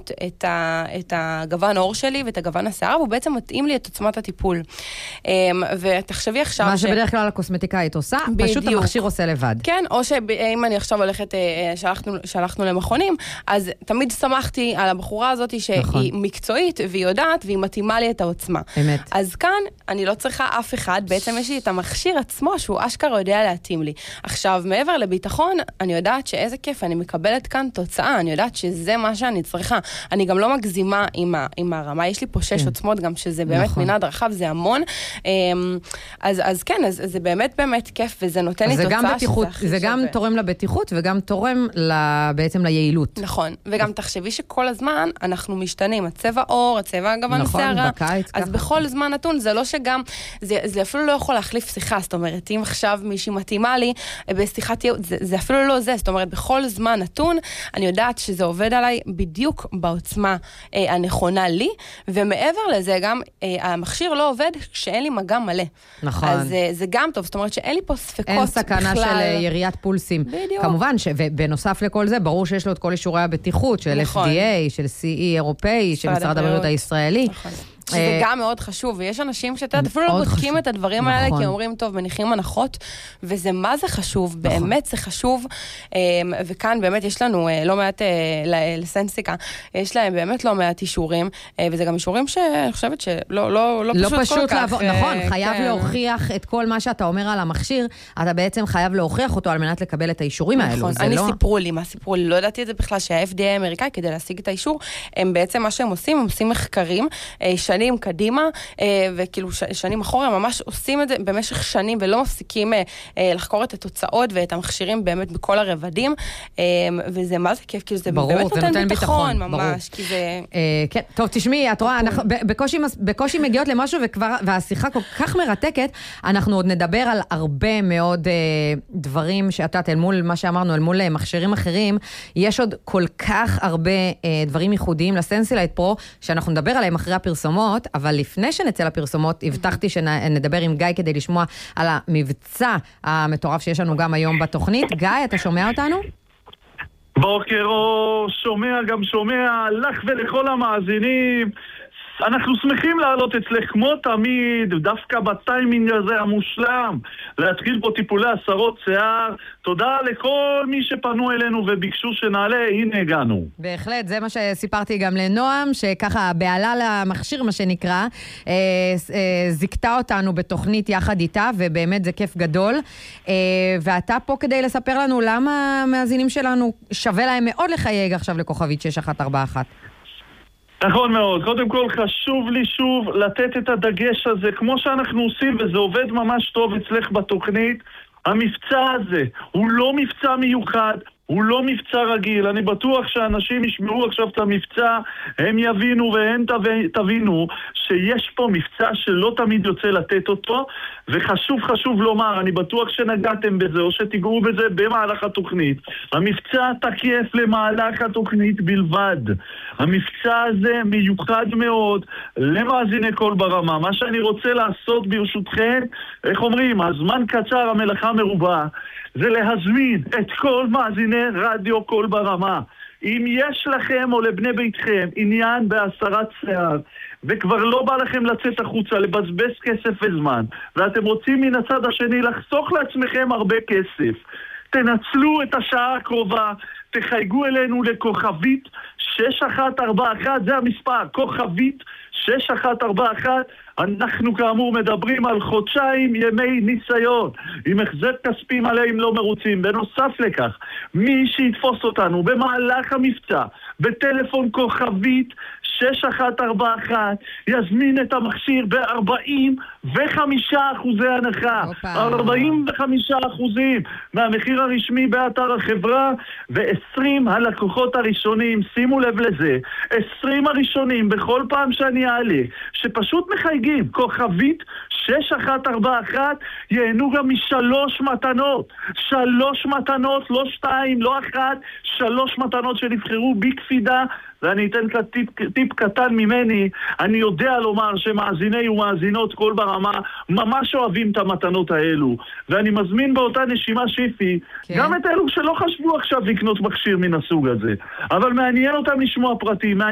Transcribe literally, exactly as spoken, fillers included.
לשנות את, ה, את הגוון העור שלי ואת הגוון השיער, והוא בעצם מתאים לי את עוצמת הטיפול. ותחשבי עכשיו... מה שבדרך כלל הקוסמטיקאית עושה, פשוט המכשיר עושה לבד. כן, או שאם אני עכשיו הולכת, שלחנו, שלחנו למכונים, אז תמיד שמחתי על הבחורה הזאת שהיא נכון. מקצועית, והיא יודעת, והיא מתאימה לי את העוצמה. אמת. אז כאן אני לא צריכה אף אחד, בעצם יש לי את המכשיר עצמו, שהוא אשכרה יודע להתאים לי. עכשיו, מעבר לביטחון, אני יודעת שאיזה כיף, אני מקבלת כאן תוצאה, אני יודעת שזה מה שאני צריכה. אני גם לא מגזימה עם, ה, עם הרמה, יש לי פה שש עוצמות, גם שזה באמת נכון. מנעד רחב, זה המון. אז, אז כן, אז זה באמת באמת כיף, וזה נותן לי תוצאה בטיחות, שזה זה גם שווה. תורם לבטיחות, וגם תורם בעצם ליעילות. נכון, וגם תחשבי שכל הזמן אנחנו משתנים, הצבע אור, הצבע הגוון נכון, השערה. בקיץ, אז ככה. בכל זמן נתון, זה לא שגם, זה, זה אפילו לא יכול להחליף שיחה, זאת אומרת, אם עכשיו מישהי מתאימה לי, בשיחת ייעוץ, זה, זה אפילו לא זה, זאת אומרת, בכל זמן נתון, אני יודעת שזה עובד עליי בדיוק בעוצמה אה, הנכונה לי, ומעבר לזה גם, אה, המכשיר לא עובד כשאין לי מגע מלא. נכון. אז אה, זה גם טוב, זאת אומרת שאין לי פה ספקות בכלל. אין סכנה של יריית פולסים. בדיוק. כמובן, ש... ובנוסף לכל זה, ברור שיש לו את כל אישורי הבטיחות, של נכון. F D A, של C E אירופאי, של משרד הבריאות הישראלי. נכון. שזה גם מאוד חשוב, ויש אנשים שאתה אפילו לא בודקים את הדברים האלה, כי אומרים, טוב, מניחים הנחות, וזה מה זה חשוב, באמת זה חשוב, וכאן באמת יש לנו לא מעט, לסנסיקה, יש להם באמת לא מעט אישורים, וזה גם אישורים שאני חושבת שלא פשוט כל כך. נכון, חייב להוכיח את כל מה שאתה אומר על המכשיר, אתה בעצם חייב להוכיח אותו על מנת לקבל את האישורים האלו. אני סיפרו לי, מה סיפרו לי? לא ידעתי את זה בכלל, שה-F D A האמריקאי, כדי להשיג את האישור, הם בעצם מה שהם עושים, הם עושים מחקרים, שנים קדימה, וכאילו שנים אחורה, הם ממש עושים את זה במשך שנים, ולא מפסיקים לחקור את התוצאות ואת המכשירים באמת בכל הרבדים, וזה מה זה כיף, כאילו זה באמת נותן ביטחון ממש, כי זה... כן, טוב, תשמעי, את רואה, בקושי מגיעות למשהו, והשיחה כל כך מרתקת, אנחנו עוד נדבר על הרבה מאוד דברים שאתה, אל מול מה שאמרנו, אל מול מכשירים אחרים, יש עוד כל כך הרבה דברים ייחודיים לסנסילייט פרו, שאנחנו נדבר עליהם אחרי הפרסומות, אבל לפני שנצא לפרסומות, הבטחתי שנדבר עם גיא כדי לשמוע על המבצע המטורף שיש לנו גם היום בתוכנית. גיא, אתה שומע אותנו? בוקר אור, שומע גם שומע, לך ולכל המאזינים. אנחנו שמחים לעלות אצלך כמו תמיד, דווקא בטיימינג הזה המושלם, להתחיל פה טיפולי הסרות שיער. תודה לכל מי שפנו אלינו וביקשו שנעלה, הנה הגענו. בהחלט, זה מה שסיפרתי גם לנועם, שככה בעלה למכשיר מה שנקרא, אה, אה, זיקתה אותנו בתוכנית יחד איתה, ובאמת זה כיף גדול. אה, ואתה פה כדי לספר לנו למה המאזינים שלנו שווה להם מאוד לחייג עכשיו לכוכבית שש אחת ארבע אחת. נכון מאוד. קודם כל חשוב לי שוב לתת את הדגש הזה, כמו שאנחנו עושים, וזה עובד ממש טוב אצלך בתוכנית. המבצע הזה הוא לא מבצע מיוחד, הוא לא מבצע רגיל. אני בטוח שאנשים ישמעו עכשיו את המבצע, הם יבינו והן תבינו שיש פה מבצע שלא תמיד יוצא לתת אותו, וחשוב חשוב לומר, אני בטוח שנגעתם בזה או שתיגעו בזה במהלך התוכנית. המבצע תקף למהלך התוכנית בלבד. המבצע הזה מיוחד מאוד למאזיני קול ברמה. מה שאני רוצה לעשות ברשותכם, איך אומרים, הזמן קצר המלאכה מרובה, זה להזמין את כל מאזיני רדיו קול ברמה. אם יש לכם או לבני ביתכם עניין בהסרת שיער, וכבר לא בא לכם לצאת החוצה, לבזבז כסף וזמן, ואתם רוצים מן הצד השני לחסוך לעצמכם הרבה כסף, תנצלו את השעה הקרובה, תחייגו אלינו לכוכבית שש אחת ארבע אחת, זה המספר, כוכבית שש אחת ארבע אחת. אנחנו כאמור מדברים על חודשיים ימי ניסיון, עם החזר כספי מלא אם לא מרוצים. בנוסף לכך, מי שיתפוס אותנו במהלך המבצע בטלפון כוכבית שש אחת ארבע אחת יזמין את המכשיר ב-ארבעים וחמישה אחוזי הנחה. ארבעים וחמישה אחוזים מהמחיר הרשמי באתר החברה, ו-עשרים הלקוחות הראשונים, שימו לב לזה, עשרים הראשונים בכל פעם שאני אעלה, שפשוט מחייגים כוכבית שש אחת ארבע אחת, ייהנו גם משלוש מתנות. שלוש מתנות, לא שתיים, לא אחת, שלוש מתנות שנבחרו בקפידה. ואני אתן כאן טיפ, טיפ קטן ממני. אני יודע לומר שמאזיני ומאזינות קול ברמה ממש אוהבים את המתנות האלו, ואני מזמין באותה נשימה שיפי כן. גם את אלו שלא חשבו עכשיו לקנות מכשיר מן הסוג הזה, אבל מעניין אותם לשמוע פרטים,